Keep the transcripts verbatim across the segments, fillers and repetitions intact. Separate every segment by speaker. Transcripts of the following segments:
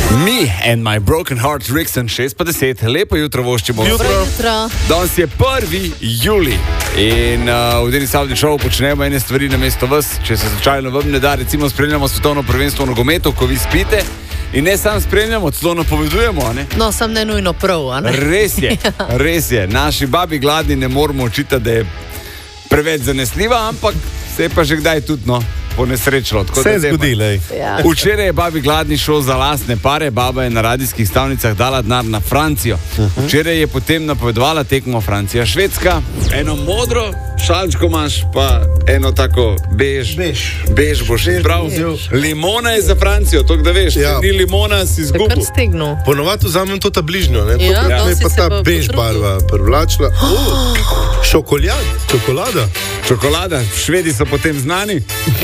Speaker 1: Me and my broken heart, Rickson, šest pa deset, lepo jutro voščimo.
Speaker 2: Jutro.
Speaker 1: Danes je prvi julij in uh, v Deni Savdi šovu počnemo ene stvari na mesto vas, če se slučajno vam ne da, recimo spremljamo svetovno prvenstvo v nogometu, ko vi spite. In ne samo spremljamo, celo napovedujemo, ne?
Speaker 2: No, sam ne nujno prav, a ne?
Speaker 1: Res je, res je. Naši babi gladni ne moramo očitati, da je preveč zanesljiva, ampak se je pa že kdaj tudi, no, ponesrečilo.
Speaker 3: Se je zgodilo, ej.
Speaker 2: Ja.
Speaker 1: Včeraj je babi gladni šel za lastne pare, baba je na radijskih stavnicah dala denar na Francijo. Včeraj je potem napovedovala tekmo Francija-Švedska. Eno modro šalčko imaš, pa eno tako bež.
Speaker 3: Bež.
Speaker 1: Bež boš izbral. Limona je za Francijo, to da veš.
Speaker 3: Ja.
Speaker 1: Če ni limona, si
Speaker 2: Kar
Speaker 1: izgubil.
Speaker 2: stegnil.
Speaker 3: Ponovadi vzamem to ta bližnjo, ne?
Speaker 2: Ja,
Speaker 3: To,
Speaker 2: dosti
Speaker 3: me pa
Speaker 2: se
Speaker 3: ta
Speaker 2: bo
Speaker 3: bež
Speaker 2: potrudil.
Speaker 3: barva privlačila. Uh, šokolad, čokolada.
Speaker 1: Čokolada, Švedi so potem znani.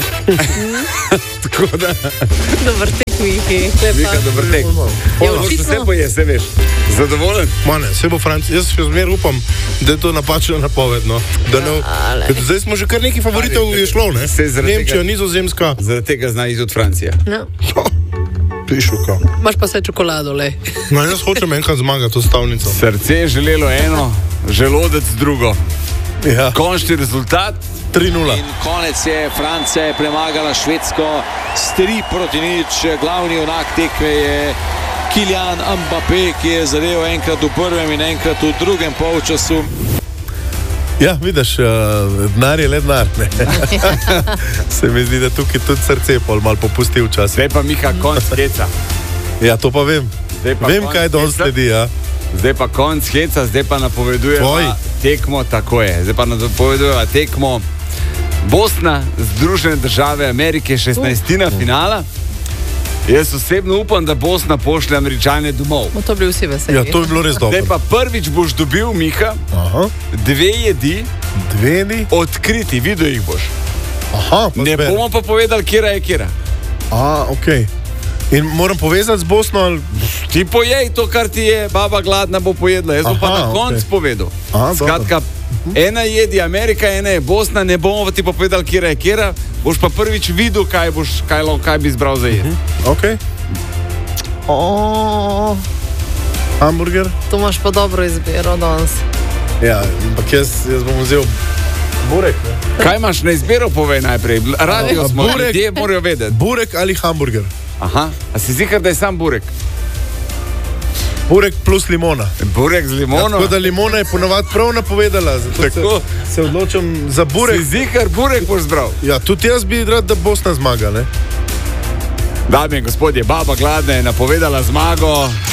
Speaker 1: Tako da,
Speaker 2: Dobar tek, Miki.
Speaker 1: Mika, dober tek.
Speaker 2: Ja,
Speaker 1: Moraš
Speaker 2: očitno-
Speaker 1: vse poje, se veš. Zadovoljen?
Speaker 3: Ma ne, vse bo Francija. Jaz še zmer upam, da je to napačno napovedno. Da ne,
Speaker 2: Ale.
Speaker 3: ker zdaj smo že kar nekaj favoritov je šlo, ne?
Speaker 1: Se zaradi
Speaker 3: Nemčija,
Speaker 1: tega-
Speaker 3: Nizozemska.
Speaker 1: Zaradi tega zna tudi Francija.
Speaker 2: Ja.
Speaker 3: Pišuka.
Speaker 2: Imaš pa vse čokolado, le.
Speaker 3: No, jaz hočem enkrat zmagati to stavnico.
Speaker 1: Srce je želelo eno, želodec drugo.
Speaker 3: Ja,
Speaker 1: Končni rezultat?
Speaker 3: tri nula.
Speaker 4: In konec je, Francija je premagala Švedsko s tri proti nič. Glavni junak tekme je Kylian Mbappé, ki je zadeval enkrat v prvem in enkrat v drugem polčasu.
Speaker 3: Ja, vidiš, uh, denar je le denar, ne? Se mi zdi, da tukaj tudi srce pol malo popusti včasih.
Speaker 1: Zdaj pa Miha konc heca.
Speaker 3: Ja, to pa vem.
Speaker 1: Zdaj pa
Speaker 3: Vem,
Speaker 1: konec
Speaker 3: kaj danes
Speaker 1: heca.
Speaker 3: sledi, ja.
Speaker 1: Zdaj pa konc heca, zdaj pa napovedujeva
Speaker 3: Tvoj.
Speaker 1: tekmo, tako je. Zdaj pa napovedujeva tekmo Bosna, Združene države Amerike, šestnajstina finala. Jaz osebno upam, da Bosna pošlje Američane domov.
Speaker 2: No, to bi vsi veseli.
Speaker 3: Ja, to bi bilo res
Speaker 1: Zdaj
Speaker 3: dobro.
Speaker 1: pa prvič boš dobil, Miha,
Speaker 3: Aha,
Speaker 1: dve jedi,
Speaker 3: dve ni.
Speaker 1: odkriti, videl jih boš.
Speaker 3: Aha, pa
Speaker 1: Ne
Speaker 3: zber.
Speaker 1: bomo pa povedali, kjera je kjera.
Speaker 3: A, okej. In moram povezati z Bosno ali...
Speaker 1: Ti pojej to, kar ti je baba gladna, bo pojedla. Jaz bom pa
Speaker 3: Aha,
Speaker 1: na koncu
Speaker 3: okej.
Speaker 1: povedal.
Speaker 3: Aha, dobro.
Speaker 1: Skratka, ena jedi Amerika, ena je Bosna, ne bomo pa ti pa povedali, kjera je kjera. Boš pa prvič videl, kaj, boš, kaj, lo- kaj bi izbral za jedi.
Speaker 3: Okej.
Speaker 2: O,
Speaker 3: Hamburger?
Speaker 2: to imaš pa dobro izbiro danes.
Speaker 3: Ja, ampak jaz, jaz bom vzel burek, ne?
Speaker 1: Kaj imaš na izbiro, povej najprej. Radio
Speaker 3: A,
Speaker 1: smo,
Speaker 3: burek.
Speaker 1: ljudje morajo vedeti.
Speaker 3: Burek ali hamburger?
Speaker 1: Aha, a si zihar, da je sam burek?
Speaker 3: Burek plus limona.
Speaker 1: Burek z
Speaker 3: Ja,
Speaker 1: limono?
Speaker 3: tako da limona je ponovadi prav napovedala, zato
Speaker 1: Tako.
Speaker 3: se, se odločam za burek.
Speaker 1: Si zihar, burek boš zbral.
Speaker 3: Ja, tudi jaz bi rad, da Bosna zmaga, ne?
Speaker 1: Dame in gospodje, baba gladna je napovedala zmago.